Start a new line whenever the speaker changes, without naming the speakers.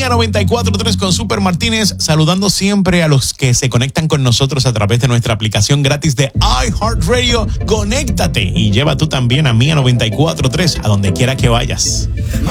Mía 94.3 con Super Martínez, saludando siempre a los que se conectan con nosotros a través de nuestra aplicación gratis de iHeartRadio. Conéctate y lleva tú también a Mía 94.3 a donde quiera que vayas.